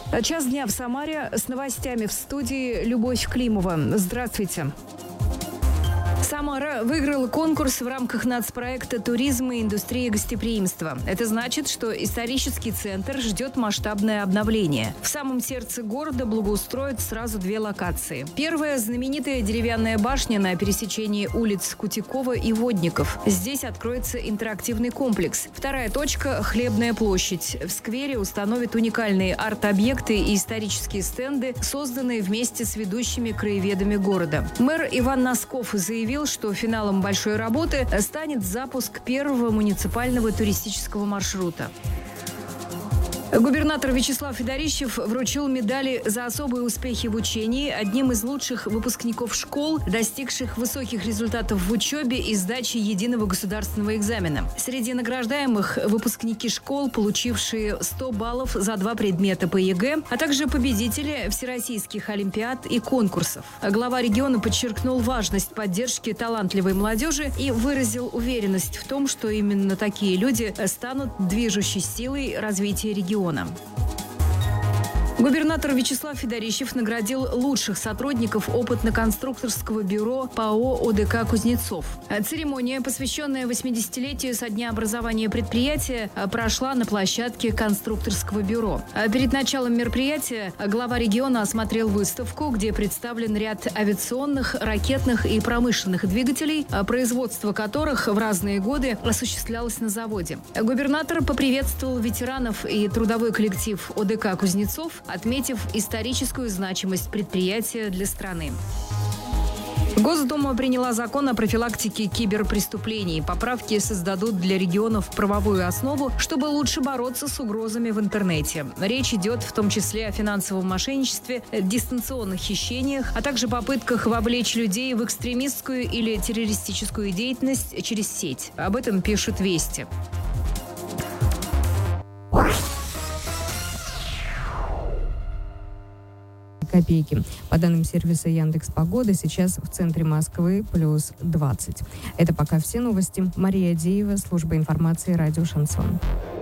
Час дня в Самаре. С новостями в студии Любовь Климова. Здравствуйте. Самара выиграла конкурс в рамках нацпроекта «Туризм и индустрия гостеприимства». Это значит, что исторический центр ждет масштабное обновление. В самом сердце города благоустроят сразу 2 локации. Первая – знаменитая деревянная башня на пересечении улиц Кутикова и Водников. Здесь откроется интерактивный комплекс. Вторая точка – Хлебная площадь. В сквере установят уникальные арт-объекты и исторические стенды, созданные вместе с ведущими краеведами города. Мэр Иван Носков заявил, что финалом большой работы станет запуск первого муниципального туристического маршрута. Губернатор Вячеслав Федорищев вручил медали за особые успехи в учении одним из лучших выпускников школ, достигших высоких результатов в учебе и сдаче единого государственного экзамена. Среди награждаемых выпускники школ, получившие 100 баллов за 2 предмета по ЕГЭ, а также победители всероссийских олимпиад и конкурсов. Глава региона подчеркнул важность поддержки талантливой молодежи и выразил уверенность в том, что именно такие люди станут движущей силой развития региона. Губернатор Вячеслав Федорищев наградил лучших сотрудников опытно-конструкторского бюро ПАО ОДК «Кузнецов». Церемония, посвященная 80-летию со дня образования предприятия, прошла на площадке конструкторского бюро. Перед началом мероприятия глава региона осмотрел выставку, где представлен ряд авиационных, ракетных и промышленных двигателей, производство которых в разные годы осуществлялось на заводе. Губернатор поприветствовал ветеранов и трудовой коллектив ОДК «Кузнецов», отметив историческую значимость предприятия для страны. Госдума приняла закон о профилактике киберпреступлений. Поправки создадут для регионов правовую основу, чтобы лучше бороться с угрозами в интернете. Речь идет в том числе о финансовом мошенничестве, дистанционных хищениях, а также попытках вовлечь людей в экстремистскую или террористическую деятельность через сеть. Об этом пишут «Вести». Копейки. По данным сервиса Яндекс.Погода, сейчас в центре Москвы плюс 20. Это пока все новости. Мария Адеева, служба информации «Радио Шансон».